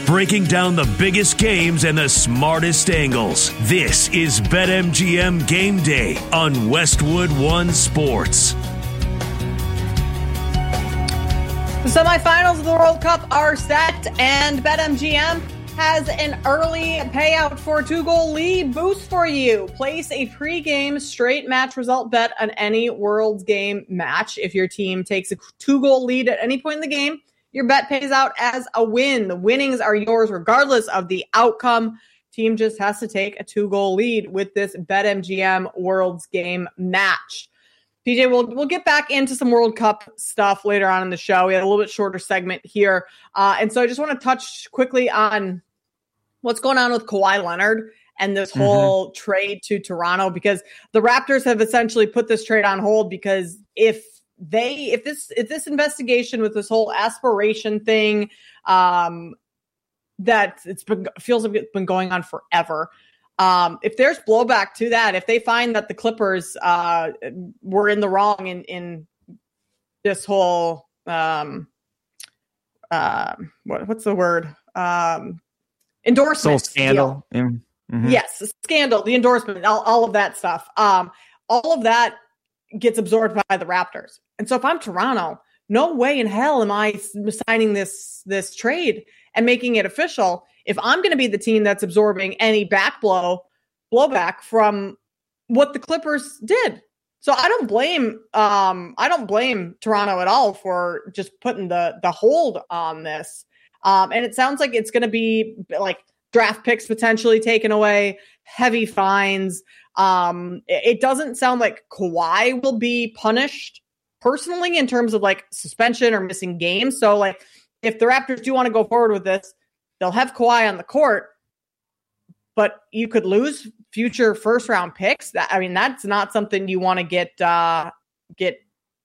breaking down the biggest games and the smartest angles. This is BetMGM Game Day on Westwood One Sports. The semifinals of the World Cup are set, and BetMGM has an early payout for a 2-goal lead boost for you. Place a pregame straight match result bet on any World Game match. If your team takes a 2-goal lead at any point in the game, your bet pays out as a win. The winnings are yours regardless of the outcome. Team just has to take a 2-goal lead with this BetMGM World Game match. PJ, we'll get back into some World Cup stuff later on in the show. We had a little bit shorter segment here. And so I just want to touch quickly on what's going on with Kawhi Leonard and this whole trade to Toronto, because the Raptors have essentially put this trade on hold because if this investigation with this whole aspiration thing, that feels like it's been going on forever. If there's blowback to that, if they find that the Clippers were in the wrong in this whole what's the word, endorsement scandal, yes, the scandal, the endorsement, all of that stuff, all of that gets absorbed by the Raptors. And so if I'm Toronto, no way in hell am I signing this trade and making it official if I'm going to be the team that's absorbing any blowback from what the Clippers did. So I don't blame Toronto at all for just putting the hold on this. And it sounds like it's going to be like draft picks potentially taken away, heavy fines. It doesn't sound like Kawhi will be punished personally in terms of like suspension or missing games. So like if the Raptors do want to go forward with this, they'll have Kawhi on the court, but you could lose future first round picks. That's not something you want to get